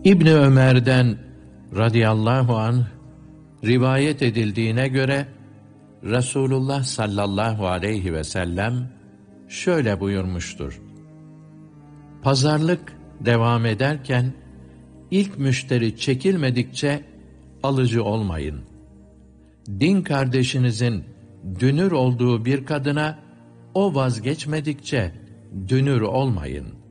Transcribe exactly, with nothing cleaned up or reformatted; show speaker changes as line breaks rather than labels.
İbni Ömer'den radıyallahu anh rivayet edildiğine göre Resulullah sallallahu aleyhi ve sellem şöyle buyurmuştur: Pazarlık devam ederken ilk müşteri çekilmedikçe alıcı olmayın. Din kardeşinizin dünür olduğu bir kadına o vazgeçmedikçe dünür olmayın.